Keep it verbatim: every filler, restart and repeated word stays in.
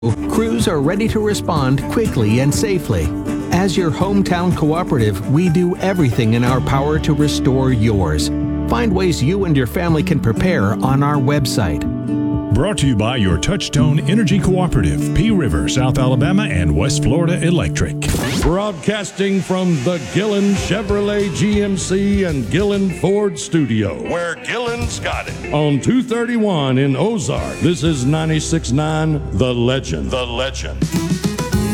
Crews are ready to respond quickly and safely. As your hometown cooperative, we do everything in our power to restore yours. Find ways you and your family can prepare on our website. Brought to you by your Touchstone Energy Cooperative, Pea River, South Alabama, and West Florida Electric. Broadcasting from the Gillen Chevrolet G M C and Gillen Ford studio, where Gillen's got it. On two thirty-one in Ozark, this is ninety-six point nine The Legend. The Legend.